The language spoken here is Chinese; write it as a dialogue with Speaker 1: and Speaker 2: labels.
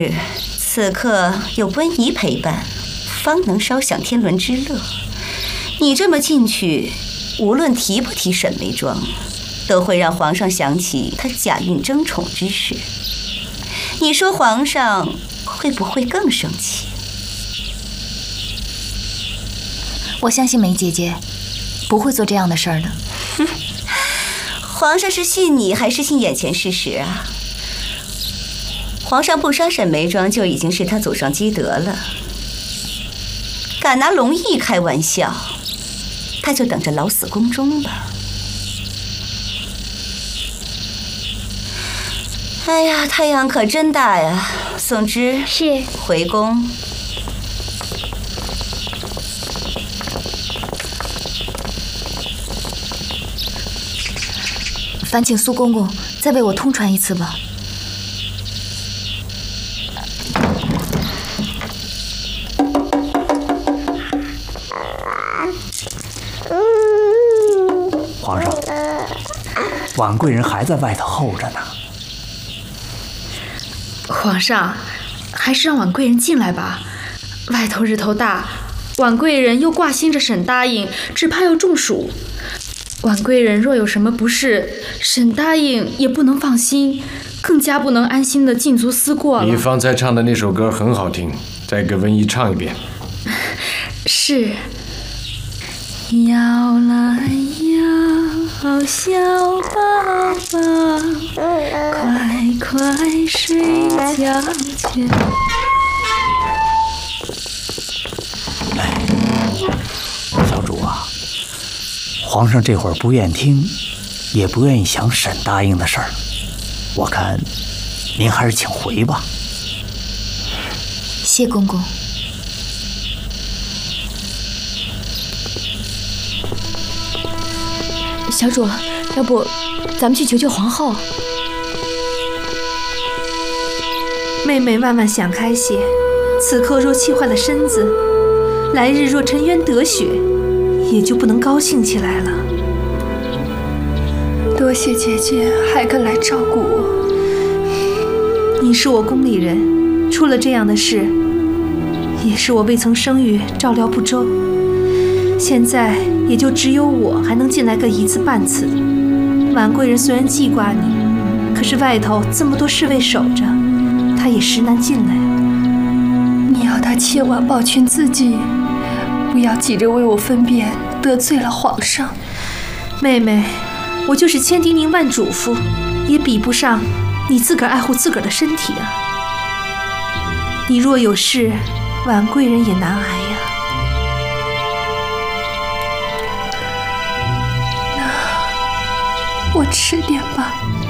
Speaker 1: 此刻有温宜陪伴，方能稍享天伦之乐。你这么进去，无论提不提沈眉庄，都会让皇上想起他假孕争宠之事。你说皇上会不会更生气？
Speaker 2: 我相信梅姐姐不会做这样的事儿的。
Speaker 1: 皇上是信你还是信眼前事实啊？皇上不杀沈眉庄就已经是他祖上积德了，敢拿龙翼开玩笑，他就等着老死宫中吧。哎呀，太阳可真大呀！宋芝，
Speaker 3: 是。
Speaker 1: 回宫。
Speaker 2: 烦请苏公公再为我通传一次吧。
Speaker 4: 皇上，婉贵人还在外头候着呢。
Speaker 5: 皇上，还是让婉贵人进来吧。外头日头大，婉贵人又挂心着沈答应，只怕要中暑。婉贵人若有什么不适，沈答应也不能放心，更加不能安心的禁足思过了。
Speaker 6: 你方才唱的那首歌很好听，再给温宜唱一遍。
Speaker 5: 是。摇来摇，小宝宝，快快睡觉去。
Speaker 4: 小主啊，皇上这会儿不愿听，也不愿意想沈答应的事儿，我看您还是请回吧。
Speaker 2: 谢公公。小主，要不咱们去求求皇后？
Speaker 7: 妹妹万万想开些，此刻若气坏了身子，来日若沉冤得雪，也就不能高兴起来了。
Speaker 3: 多谢姐姐还肯来照顾我。
Speaker 7: 你是我宫里人，出了这样的事，也是我未曾生育，照料不周。现在也就只有我还能进来个一次半次。婉贵人虽然记挂你，可是外头这么多侍卫守着，她也实难进来。
Speaker 3: 你要她切勿保全自己，不要急着为我分辨，得罪了皇上。
Speaker 7: 妹妹，我就是千叮咛万嘱咐，也比不上你自个儿爱护自个儿的身体啊。你若有事，婉贵人也难挨呀。
Speaker 3: 我迟点吧。